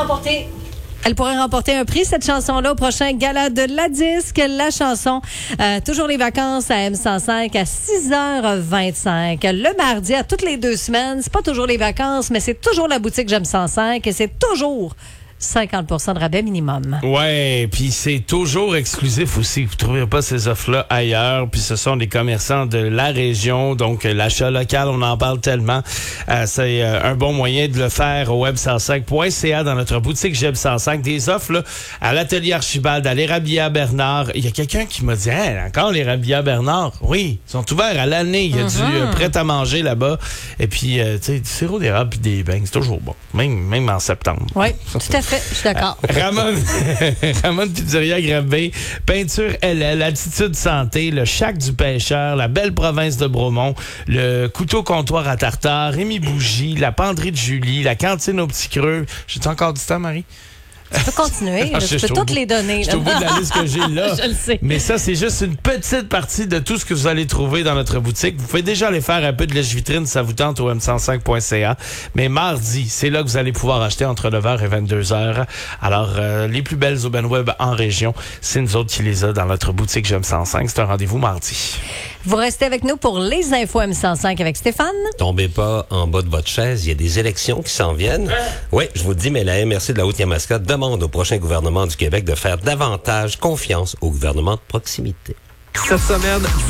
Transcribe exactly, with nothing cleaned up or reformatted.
remporter... Elle pourrait remporter un prix, cette chanson-là, au prochain gala de la disque. La chanson, euh, toujours les vacances à M cent cinq à six heures vingt-cinq. Le mardi, à toutes les deux semaines. C'est pas toujours les vacances, mais c'est toujours la boutique J'aime cent cinq et c'est toujours cinquante pour cent de rabais minimum. Ouais, puis c'est toujours exclusif aussi. Vous ne trouverez pas ces offres-là ailleurs. Puis ce sont des commerçants de la région. Donc, l'achat local, on en parle tellement. Euh, c'est euh, un bon moyen de le faire au web cent cinq point c a dans notre boutique J'aime cent cinq. Des offres là, à l'Atelier Archibald, à l'Érabia Bernard. Il y a quelqu'un qui m'a dit, hey, encore l'Érabia Bernard? Oui, ils sont ouverts à l'année. Il y a Mm-hmm. du euh, prêt-à-manger là-bas. Et puis, euh, tu sais, du sirop d'érable puis des beignes, c'est toujours bon. Même, même en septembre. Oui, tout à fait. Je suis d'accord. Ramon, Ramon Pizzeria Granby, Peinture L L, Attitude Santé, le Shack du Pêcheur, la Belle Province de Bromont, le Couteau Comptoir à Tartare, Rémi Bougie, la Penderie de Julie, la Cantine au Petit Creux. J'ai-tu encore du temps, Marie? Tu peux continuer. Ah, je, je, je peux je toutes bout, les donner. Je suis au bout de la liste que j'ai là. Je le sais. Mais ça, c'est juste une petite partie de tout ce que vous allez trouver dans notre boutique. Vous pouvez déjà aller faire un peu de lèche-vitrine, ça vous tente au M cent cinq point c a. Mais mardi, c'est là que vous allez pouvoir acheter entre neuf heures et vingt-deux heures. Alors, euh, les plus belles aubaines web en région, c'est nous autres qui les a dans notre boutique J'aime cent cinq. C'est un rendez-vous mardi. Vous restez avec nous pour les infos M cent cinq avec Stéphane. Tombez pas en bas de votre chaise, il y a des élections qui s'en viennent. Oui, je vous le dis, mais la M R C de la Haute-Yamaska demande au prochain gouvernement du Québec de faire davantage confiance au gouvernement de proximité. Cette semaine, je